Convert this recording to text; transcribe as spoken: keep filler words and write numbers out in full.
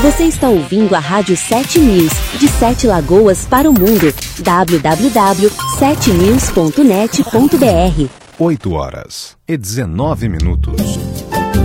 Você está ouvindo a Rádio sete News, de Sete Lagoas para o mundo. w w w ponto sete news ponto net ponto b r. oito horas e dezenove minutos.